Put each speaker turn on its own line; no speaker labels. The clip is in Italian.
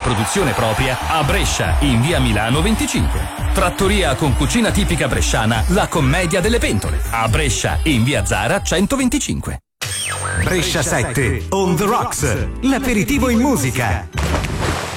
produzione propria a Brescia, in via Milano 25. Trattoria con cucina tipica bresciana, La Commedia delle Pentole, a Brescia, in via Zara 125.
Brescia 7, On The Rocks, l'aperitivo in musica.